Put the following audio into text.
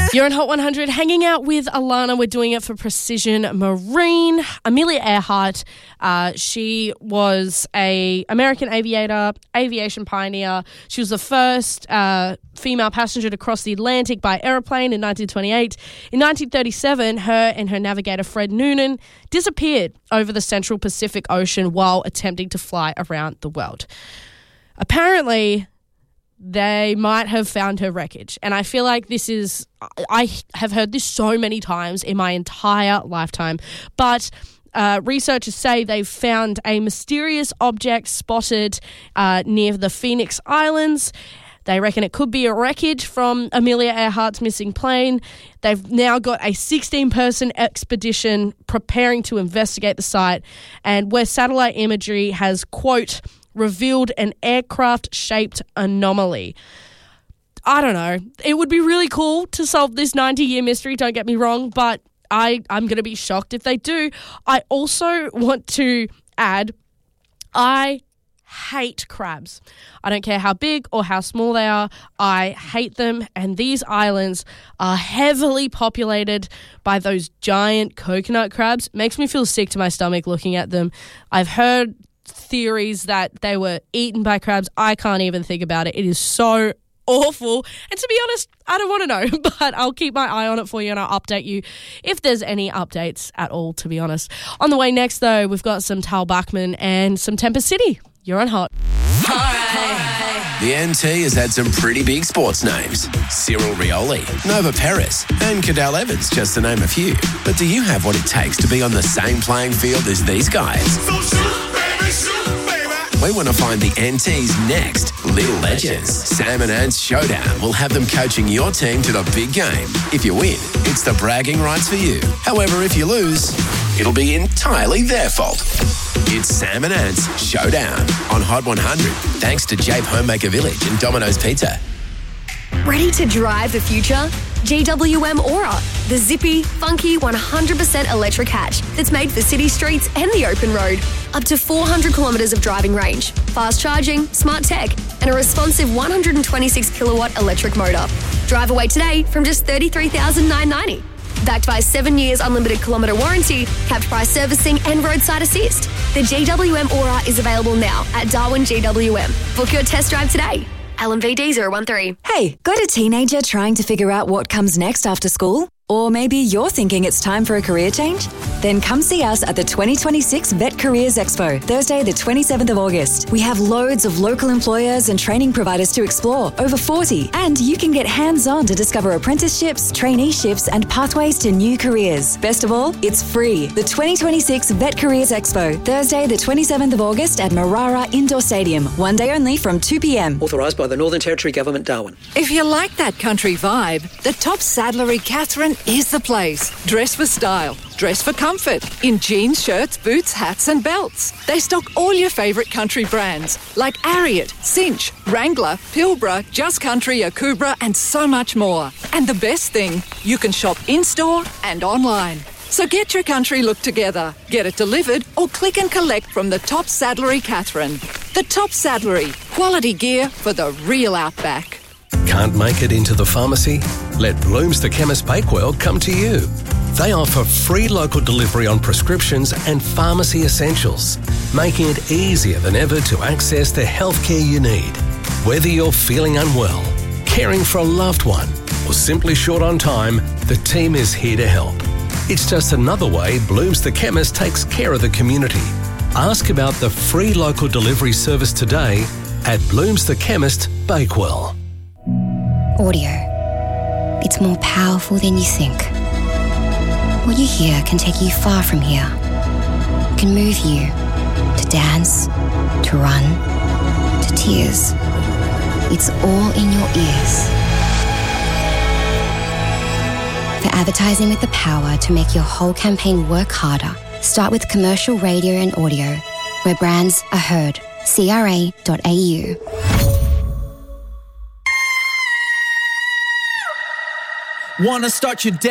You're on Hot 100, hanging out with Alana. We're doing it for Precision Marine. Amelia Earhart, she was a American aviator, aviation pioneer. She was the first female passenger to cross the Atlantic by aeroplane in 1928. In 1937, her and her navigator, Fred Noonan, disappeared over the Central Pacific Ocean while attempting to fly around the world. Apparently, they might have found her wreckage. And I feel like I have heard this so many times in my entire lifetime. But researchers say they've found a mysterious object spotted near the Phoenix Islands. They reckon it could be a wreckage from Amelia Earhart's missing plane. They've now got a 16-person expedition preparing to investigate the site, and where satellite imagery has, quote, revealed an aircraft-shaped anomaly. I don't know. It would be really cool to solve this 90-year mystery, don't get me wrong, but I'm going to be shocked if they do. I also want to add, I hate crabs. I don't care how big or how small they are. I hate them, and these islands are heavily populated by those giant coconut crabs. Makes me feel sick to my stomach looking at them. I've heard theories that they were eaten by crabs. I can't even think about it. It is so awful. And to be honest, I don't want to know, but I'll keep my eye on it for you and I'll update you if there's any updates at all, to be honest. On the way next, though, we've got some Tal Bachman and some Tempest City. You're on Hot. Hi. The NT has had some pretty big sports names. Cyril Rioli, Nova Perez, and Cadel Evans, just to name a few. But do you have what it takes to be on the same playing field as these guys? So shoot, baby, shoot, baby. We want to find the NT's next little legends. Sam and Ant's Showdown will have them coaching your team to the big game. If you win, it's the bragging rights for you. However, if you lose, it'll be entirely their fault. It's Sam and Ant's Showdown on Hot 100, thanks to Jape Homemaker Village and Domino's Pizza. Ready to drive the future? GWM Aura, the zippy, funky, 100% electric hatch that's made for city streets and the open road. Up to 400 kilometres of driving range, fast charging, smart tech, and a responsive 126 kilowatt electric motor. Drive away today from just $33,990. Backed by 7 years unlimited kilometre warranty, capped price servicing and roadside assist. The GWM Aura is available now at Darwin GWM. Book your test drive today. LMVD 013. Hey, got a teenager trying to figure out what comes next after school? Or maybe you're thinking it's time for a career change? Then come see us at the 2026 Vet Careers Expo, Thursday the 27th of August. We have loads of local employers and training providers to explore, over 40, and you can get hands-on to discover apprenticeships, traineeships, and pathways to new careers. Best of all, it's free. The 2026 Vet Careers Expo, Thursday the 27th of August at Marara Indoor Stadium, one day only from 2 p.m. Authorised by the Northern Territory Government, Darwin. If you like that country vibe, the Top Saddlery Catherine is the place. Dress for style, dress for comfort, in jeans, shirts, boots, hats and belts. They stock all your favourite country brands like Ariat, Cinch, Wrangler, Pilbara, Just Country, Akubra and so much more. And the best thing, you can shop in-store and online. So get your country look together, get it delivered or click and collect from the Top Saddlery Catherine. The Top Saddlery, quality gear for the real outback. Can't make it into the pharmacy? Let Bloom's the Chemist Bakewell come to you. They offer free local delivery on prescriptions and pharmacy essentials, making it easier than ever to access the healthcare you need. Whether you're feeling unwell, caring for a loved one, or simply short on time, the team is here to help. It's just another way Bloom's the Chemist takes care of the community. Ask about the free local delivery service today at Bloom's the Chemist Bakewell. Audio. It's more powerful than you think. What you hear can take you far from here. It can move you to dance, to run, to tears. It's all in your ears. For advertising with the power to make your whole campaign work harder, start with commercial radio and audio, where brands are heard. CRA.au. Wanna start your day